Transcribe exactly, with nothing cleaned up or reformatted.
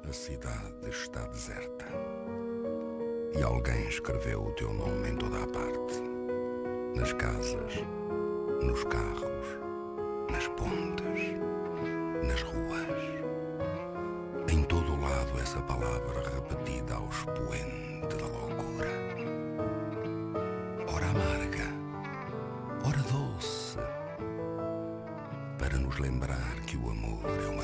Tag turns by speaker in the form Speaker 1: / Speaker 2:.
Speaker 1: A cidade está deserta e alguém escreveu o teu nome em toda a parte. Nas casas, nos carros, nas pontes, nas ruas. Em todo o lado essa palavra repetida ao expoente da loucura. Ora amarga, ora doce, para nos lembrar que o amor é um